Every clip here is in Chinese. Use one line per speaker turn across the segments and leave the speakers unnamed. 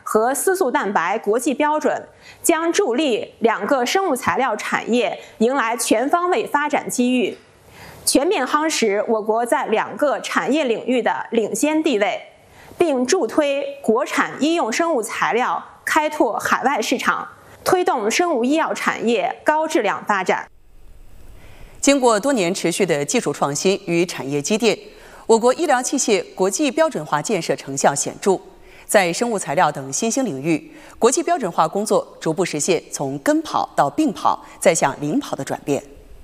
和丝素蛋白国际标准，将助力2个生物材料产业迎来全方位发展机遇，全面夯实我国在2个产业领域的领先地位，并助推国产医用生物材料开拓海外市场，推动生物医药产业高质量发展。
经过多年持续的技术创新与产业积淀，我国医疗器械国际标准化建设成效显著。在生物材料等新兴领域，国际标准化工作逐步实现从跟跑到并跑，再向领跑的转变。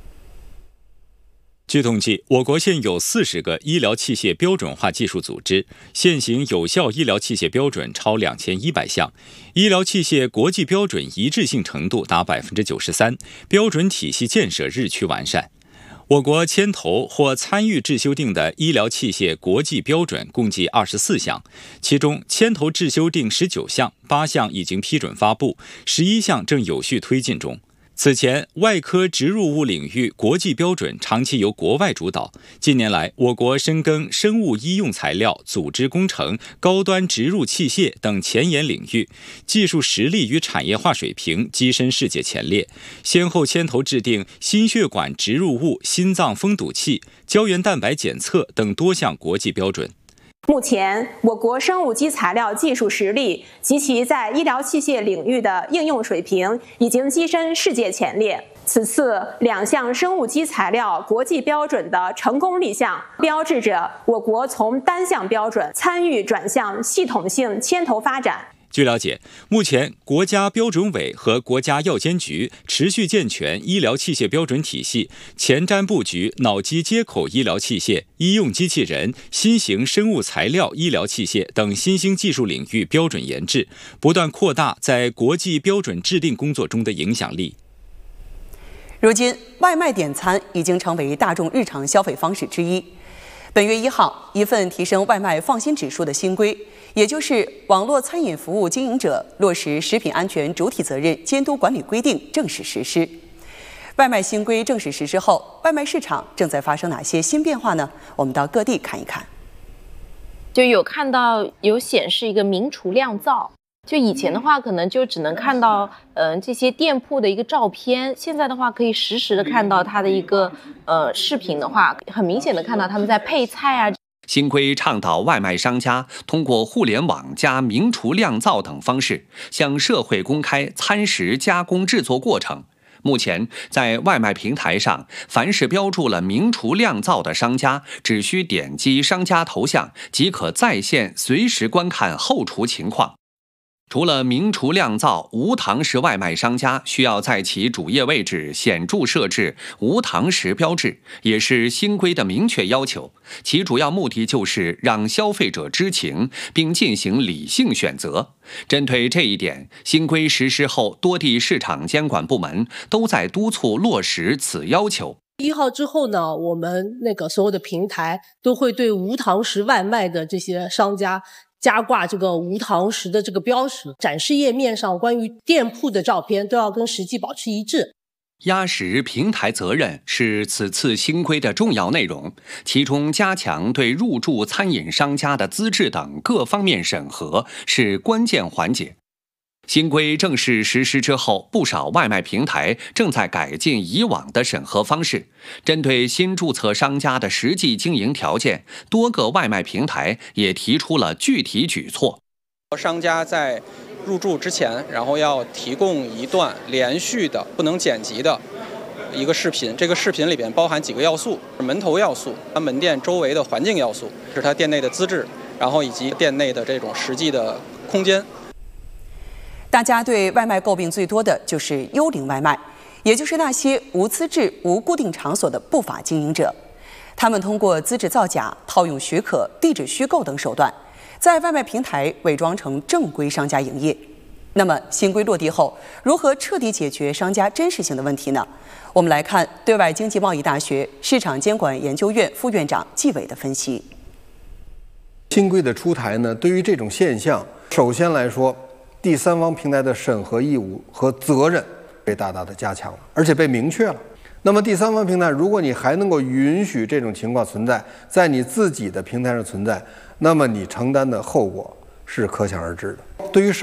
据统计，我国现有40个医疗器械标准化技术组织，现行有效医疗器械标准超2100项，医疗器械国际标准一致性程度达93%，标准体系建设日趋完善。我国牵头或参与制修订的医疗器械国际标准共计24项，其中牵头制修订19项，8项已经批准发布，11项正有序推进中。此前，外科植入物领域国际标准长期由国外主导，近年来，我国深耕生物医用材料、组织工程、高端植入器械等前沿领域，技术实力与产业化水平跻身世界前列，先后牵头制定心血管植入物、心脏封堵器、胶原蛋白检测等多项国际标准。
目前，我国生物基材料技术实力及其在医疗器械领域的应用水平已经跻身世界前列。此次2项生物基材料国际标准的成功立项，标志着我国从单项标准参与转向系统性牵头发展。
据了解，目前国家标准委和国家药监局持续健全医疗器械标准体系，前瞻布局脑机接口医疗器械、医用机器人、新型生物材料医疗器械等新兴技术领域标准研制，不断扩大在国际标准制定工作中的影响力。
如今，外卖点餐已经成为大众日常消费方式之一。本月1号，一份提升外卖放心指数的新规，也就是《网络餐饮服务经营者落实食品安全主体责任监督管理规定》正式实施。外卖新规正式实施后，外卖市场正在发生哪些新变化呢？我们到各地看一看。
就有看到有显示一个名厨靓造，就以前的话可能就只能看到这些店铺的一个照片，现在的话可以实时的看到它的一个视频的话，很明显的看到他们在配菜啊。
新规倡导外卖商家通过互联网加名厨靓造等方式，向社会公开餐食加工制作过程。目前，在外卖平台上，凡是标注了名厨靓造的商家，只需点击商家头像，即可在线随时观看后厨情况。除了名厨靓造，无堂食外卖商家需要在其主页位置显著设置无堂食标志，也是新规的明确要求。其主要目的就是让消费者知情，并进行理性选择。针对这一点，新规实施后，多地市场监管部门都在督促落实此要求。
1号之后呢，我们所有的平台都会对无堂食外卖的这些商家加挂这个无堂食的这个标识，展示页面上关于店铺的照片都要跟实际保持一致。
压实平台责任是此次新规的重要内容，其中加强对入驻餐饮商家的资质等各方面审核是关键环节。新规正式实施之后，不少外卖平台正在改进以往的审核方式。针对新注册商家的实际经营条件，多个外卖平台也提出了具体举措。
商家在入驻之前，然后要提供一段连续的、不能剪辑的一个视频，这个视频里边包含几个要素：门头要素、它门店周围的环境要素，是它店内的资质，然后以及店内的这种实际的空间。
大家对外卖诟病最多的就是幽灵外卖，也就是那些无资质、无固定场所的不法经营者。他们通过资质造假、套用许可、地址虚构等手段，在外卖平台伪装成正规商家营业。那么新规落地后，如何彻底解决商家真实性的问题呢？我们来看对外经济贸易大学市场监管研究院副院长纪伟的分析。
新规的出台呢，对于这种现象，首先来说，第三方平台的审核义务和责任被大大的加强了，而且被明确了。那么第三方平台，如果你还能够允许这种情况存在，在你自己的平台上存在，那么你承担的后果是可想而知的。对于